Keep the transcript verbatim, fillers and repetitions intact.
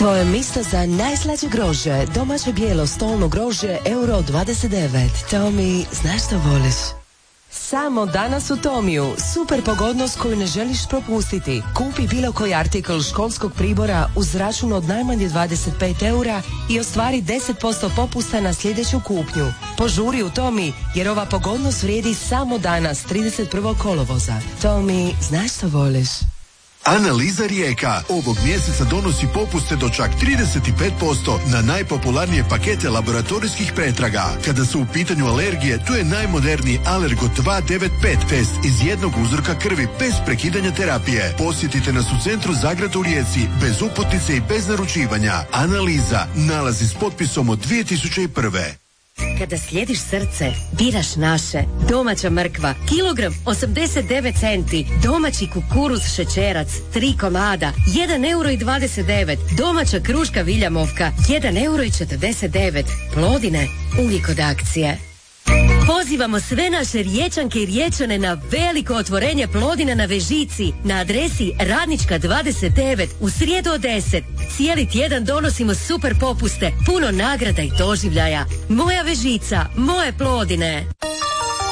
Tvoje mjesto za najslađe grožđe, domaće bijelo stolno grožđe, euro dvadeset devet. Tomi, znaš što voliš? Samo danas u Tomiju. Super pogodnost koju ne želiš propustiti. Kupi bilo koji artikl školskog pribora uz račun od najmanje dvadeset pet eura i ostvari deset posto popusta na sljedeću kupnju. Požuri u Tomi jer ova pogodnost vrijedi samo danas, trideset prvog kolovoza. Tomi, znaš što voliš? Analiza Rijeka ovog mjeseca donosi popuste do čak trideset pet posto na najpopularnije pakete laboratorijskih pretraga. Kada su u pitanju alergije, tu je najmoderniji Allergo dva devet pet test iz jednog uzorka krvi bez prekidanja terapije. Posjetite nas u centru Zagrada u Rijeci, bez uputnice i bez naručivanja. Analiza, nalazi s potpisom od dvije tisuće prve. Kada slijediš srce, biraš naše. Domaća mrkva, kilogram osamdeset devet centi. Domaći kukuruz šećerac, tri komada, jedan euro i dvadeset devet. Domaća kruška viljamovka, jedan euro i četrdeset devet. Plodine, uvijek od akcije. Pozivamo sve naše Riječanke i Riječane na veliko otvorenje Plodina na Vežici na adresi Radnička dvadeset devet u srijedu od deset. Cijeli tjedan donosimo super popuste, puno nagrada i doživljaja. Moja Vežica, moje Plodine.